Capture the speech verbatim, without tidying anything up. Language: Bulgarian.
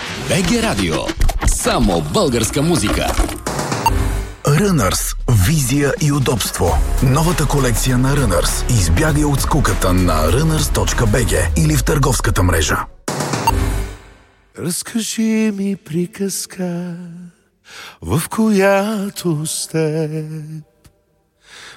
би джи Радио. Само българска музика. Runners. Визия и удобство. Новата колекция на Runners. Избягай от скуката на runners точка би джи или в търговската мрежа. Разкажи ми приказка, в която с теб